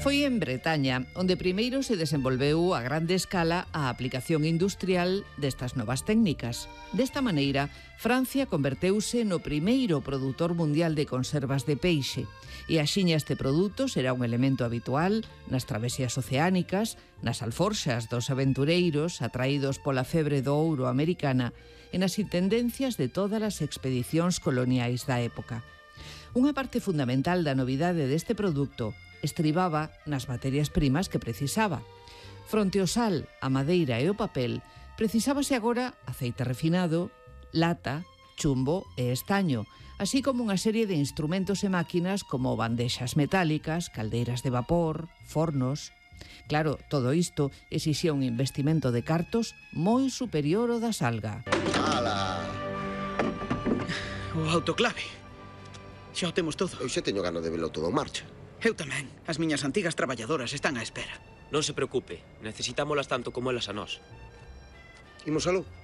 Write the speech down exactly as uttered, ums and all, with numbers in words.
Foi en Bretaña onde primeiro se desenvolveu a grande escala a aplicación industrial destas novas técnicas. Desta maneira, Francia converteuse no primeiro produtor mundial de conservas de peixe e axiña este produto será un elemento habitual nas travesías oceánicas, nas alforxas dos aventureiros atraídos pola febre do ouro americana e nas intendencias de todas as expedicións coloniais da época. Unha parte fundamental da novidade deste produto estribaba nas materias primas que precisaba. Fronte ao sal, a madeira e o papel, precisábase agora aceite refinado, lata, chumbo e estaño, así como unha serie de instrumentos e máquinas como bandexas metálicas, caldeiras de vapor, fornos. Claro, todo isto exixía un investimento de cartos moi superior ao da salga. Ala! O autoclave. Xa o temos todo. Eu xa teño gana de velo todo en marcha. Eu tamén. As miñas antigas traballadoras están á espera. Non se preocupe, necesitámolas tanto como elas a nós. Imos aló.